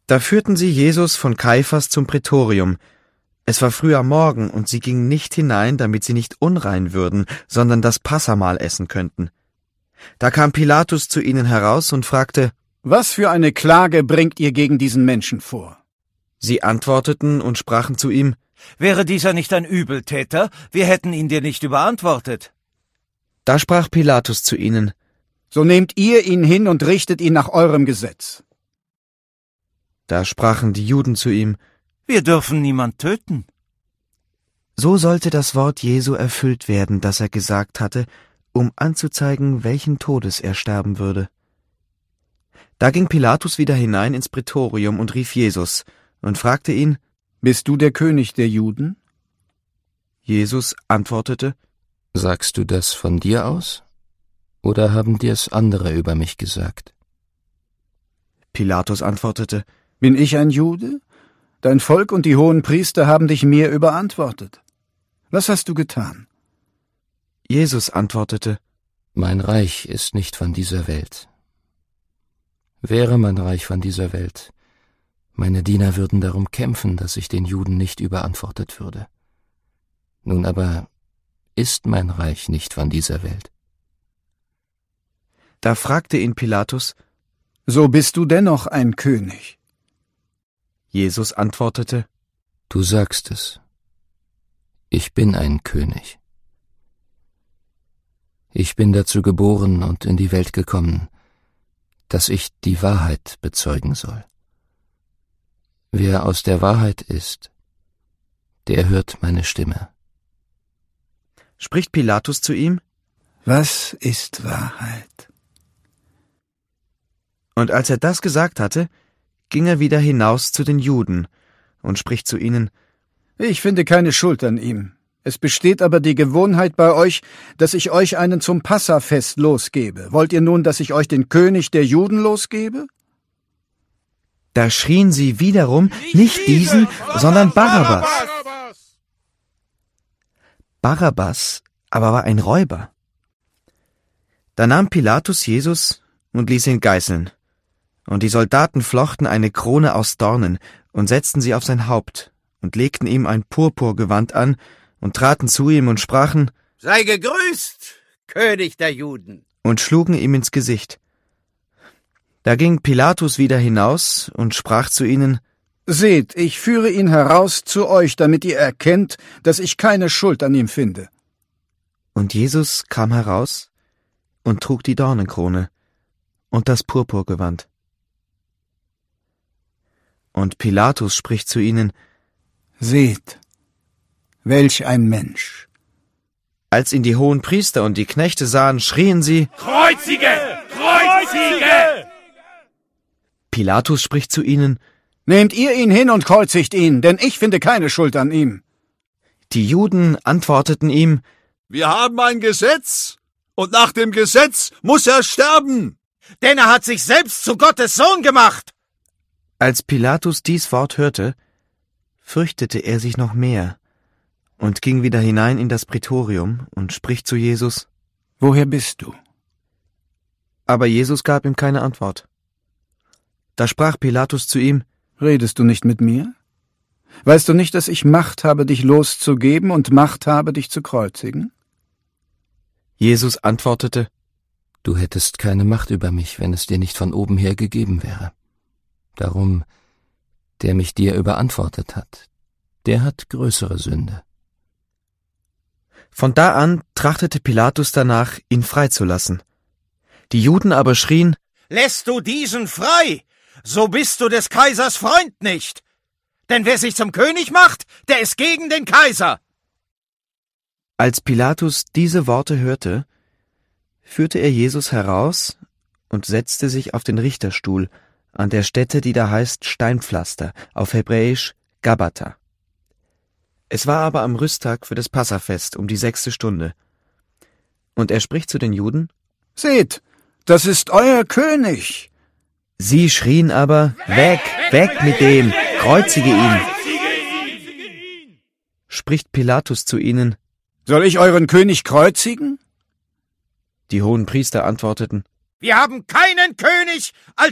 Da führten sie Jesus von Kaiphas zum Prätorium. Es war früh am Morgen, und sie gingen nicht hinein, damit sie nicht unrein würden, sondern das Passahmahl essen könnten. Da kam Pilatus zu ihnen heraus und fragte: Was für eine Klage bringt ihr gegen diesen Menschen vor? Sie antworteten und sprachen zu ihm: Wäre dieser nicht ein Übeltäter, wir hätten ihn dir nicht überantwortet. Da sprach Pilatus zu ihnen: So nehmt ihr ihn hin und richtet ihn nach eurem Gesetz. Da sprachen die Juden zu ihm: Wir dürfen niemand töten. So sollte das Wort Jesu erfüllt werden, das er gesagt hatte, um anzuzeigen, welchen Todes er sterben würde. Da ging Pilatus wieder hinein ins Prätorium und rief Jesus und fragte ihn: Bist du der König der Juden? Jesus antwortete: Sagst du das von dir aus? Oder haben dir's andere über mich gesagt? Pilatus antwortete: Bin ich ein Jude? Dein Volk und die hohen Priester haben dich mir überantwortet. Was hast du getan? Jesus antwortete: Mein Reich ist nicht von dieser Welt. Wäre mein Reich von dieser Welt, meine Diener würden darum kämpfen, dass ich den Juden nicht überantwortet würde. Nun aber ist mein Reich nicht von dieser Welt. Da fragte ihn Pilatus: So bist du dennoch ein König. Jesus antwortete: Du sagst es. Ich bin ein König. Ich bin dazu geboren und in die Welt gekommen, dass ich die Wahrheit bezeugen soll. Wer aus der Wahrheit ist, der hört meine Stimme. Spricht Pilatus zu ihm: Was ist Wahrheit? Und als er das gesagt hatte, ging er wieder hinaus zu den Juden und spricht zu ihnen: Ich finde keine Schuld an ihm. Es besteht aber die Gewohnheit bei euch, dass ich euch einen zum Passahfest losgebe. Wollt ihr nun, dass ich euch den König der Juden losgebe? Da schrien sie wiederum: Nicht diesen, sondern Barabbas. Barabbas aber war ein Räuber. Da nahm Pilatus Jesus und ließ ihn geißeln. Und die Soldaten flochten eine Krone aus Dornen und setzten sie auf sein Haupt und legten ihm ein Purpurgewand an und traten zu ihm und sprachen: Sei gegrüßt, König der Juden! Und schlugen ihm ins Gesicht. Da ging Pilatus wieder hinaus und sprach zu ihnen: Seht, ich führe ihn heraus zu euch, damit ihr erkennt, dass ich keine Schuld an ihm finde. Und Jesus kam heraus und trug die Dornenkrone und das Purpurgewand. Und Pilatus spricht zu ihnen: Seht, welch ein Mensch! Als ihn die hohen Priester und die Knechte sahen, schrien sie: Kreuzige! Kreuzige! Pilatus spricht zu ihnen: Nehmt ihr ihn hin und kreuzigt ihn, denn ich finde keine Schuld an ihm. Die Juden antworteten ihm: Wir haben ein Gesetz, und nach dem Gesetz muss er sterben. Denn er hat sich selbst zu Gottes Sohn gemacht! Als Pilatus dies Wort hörte, fürchtete er sich noch mehr und ging wieder hinein in das Prätorium und spricht zu Jesus: Woher bist du? Aber Jesus gab ihm keine Antwort. Da sprach Pilatus zu ihm: Redest du nicht mit mir? Weißt du nicht, dass ich Macht habe, dich loszugeben und Macht habe, dich zu kreuzigen? Jesus antwortete: Du hättest keine Macht über mich, wenn es dir nicht von oben her gegeben wäre. Darum, der mich dir überantwortet hat, der hat größere Sünde. Von da an trachtete Pilatus danach, ihn freizulassen. Die Juden aber schrien: Lässt du diesen frei, so bist du des Kaisers Freund nicht. Denn wer sich zum König macht, der ist gegen den Kaiser. Als Pilatus diese Worte hörte, führte er Jesus heraus und setzte sich auf den Richterstuhl an der Stätte, die da heißt Steinpflaster, auf Hebräisch Gabbatha. Es war aber am Rüsttag für das Passahfest um die 6. Stunde. Und er spricht zu den Juden: Seht, das ist euer König. Sie schrien aber: Weg, weg mit dem, kreuzige ihn! Spricht Pilatus zu ihnen: Soll ich euren König kreuzigen? Die hohen Priester antworteten: Wir haben keinen König als